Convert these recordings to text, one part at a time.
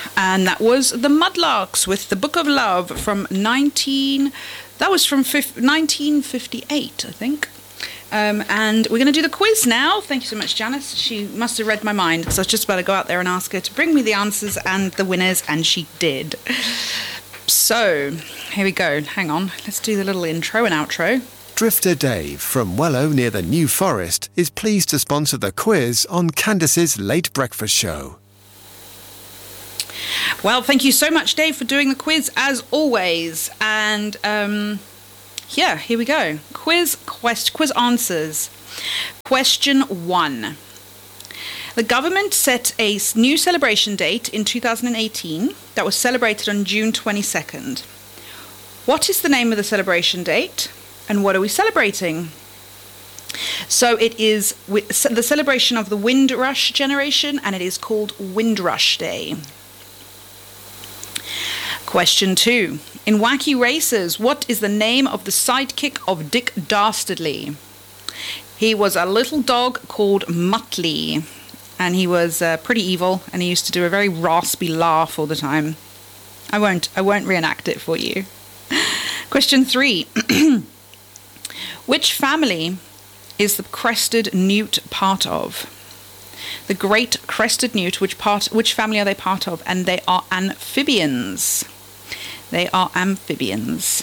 And that was the Mudlarks with the Book of Love from 1958, I think. And we're going to do the quiz now. Thank you so much, Janice. She must have read my mind because I was just about to go out there and ask her to bring me the answers and the winners, and she did. So, here we go. Hang on. Let's do the little intro and outro. Drifter Dave from Wellow near the New Forest is pleased to sponsor the quiz on Candace's Late Breakfast Show. Well, thank you so much, Dave, for doing the quiz as always. And yeah, here we go. Quiz answers. Question 1. The government set a new celebration date in 2018 that was celebrated on June 22nd. What is the name of the celebration date and what are we celebrating? So it is the celebration of the Windrush generation, and it is called Windrush Day. Question 2. In Wacky Races, what is the name of the sidekick of Dick Dastardly? He was a little dog called Muttley, and he was pretty evil, and he used to do a very raspy laugh all the time. I won't reenact it for you. Question 3. Which family is the crested newt part of? The great crested newt, which family are they part of? And they are amphibians. They are amphibians.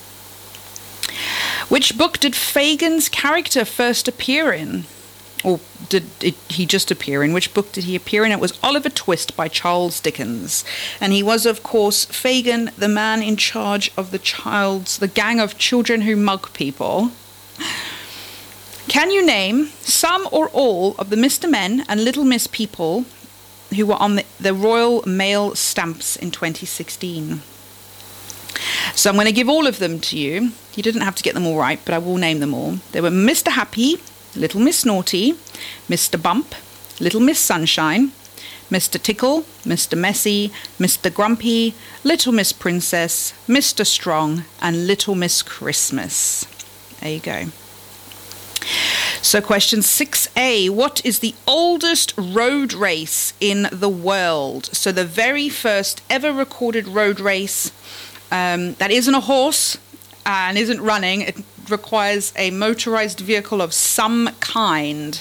Which book did Fagin's character first appear in? Or did he just appear in? Which book did he appear in? It was Oliver Twist by Charles Dickens. And he was, of course, Fagin, the man in charge of the gang of children who mug people. Can you name some or all of the Mr. Men and Little Miss people who were on the Royal Mail stamps in 2016? So I'm going to give all of them to you. You didn't have to get them all right, but I will name them all. They were Mr. Happy, Little Miss Naughty, Mr. Bump, Little Miss Sunshine, Mr. Tickle, Mr. Messy, Mr. Grumpy, Little Miss Princess, Mr. Strong, and Little Miss Christmas. There you go. So question 6A, what is the oldest road race in the world? So the very first ever recorded road race that isn't a horse and isn't running. It requires a motorized vehicle of some kind.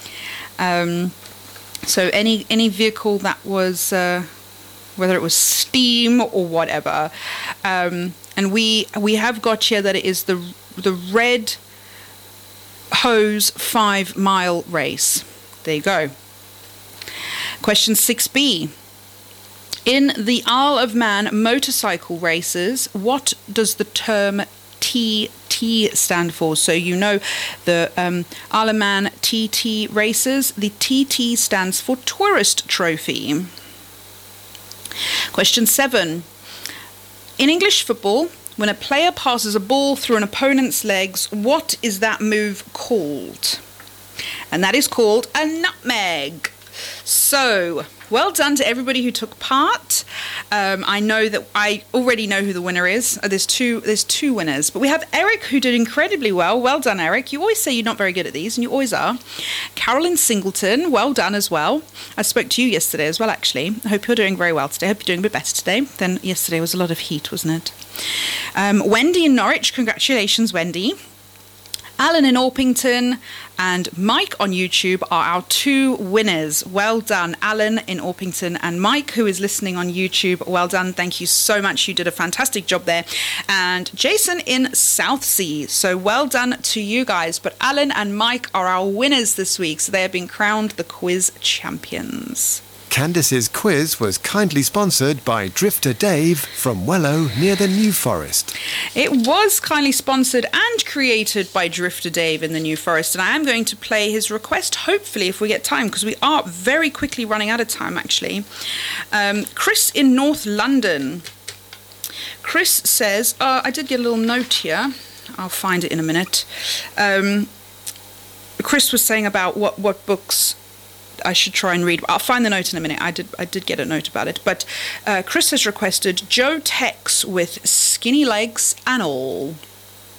So any vehicle that was, whether it was steam or whatever. And we have got here that it is the Red Hose 5-mile race. There you go. Question 6B. In the Isle of Man motorcycle races, what does the term TT stand for? So you know the Isle of Man TT races. The TT stands for Tourist Trophy. Question 7. In English football, when a player passes a ball through an opponent's legs, what is that move called? And that is called a nutmeg. So, well done to everybody who took part. I know that I already know who the winner is. There's two winners. But we have Eric, who did incredibly well. Well done, Eric. You always say you're not very good at these, and you always are. Carolyn Singleton, well done as well. I spoke to you yesterday as well, actually. I hope you're doing very well today. I hope you're doing a bit better today than yesterday. Was a lot of heat, wasn't it? Wendy in Norwich, congratulations, Wendy. Alan in Orpington and Mike on YouTube are our two winners. Well done, Alan in Orpington and Mike, who is listening on YouTube. Well done. Thank you so much. You did a fantastic job there. And Jason in Southsea. So well done to you guys. But Alan and Mike are our winners this week. So they have been crowned the quiz champions. Candace's quiz was kindly sponsored by Drifter Dave from Wellow near the New Forest. It was kindly sponsored and created by Drifter Dave in the New Forest, and I am going to play his request, hopefully, if we get time, because we are very quickly running out of time, actually. Chris in North London. Chris says, I did get a little note here. I'll find it in a minute. Chris was saying about what books I should try and read. I'll find the note in a minute. I did get a note about it. But Chris has requested Joe Tex with Skinny Legs and All.